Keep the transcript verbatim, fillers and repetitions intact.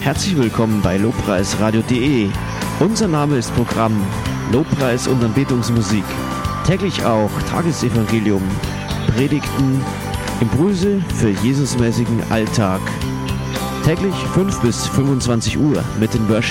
Herzlich willkommen bei lobpreisradio punkt de. Unser Name ist Programm Lobpreis und Anbetungsmusik. Täglich auch Tagesevangelium, Predigten, Impulse für Jesusmäßigen Alltag. Täglich fünf bis fünfundzwanzig Uhr mit den Worship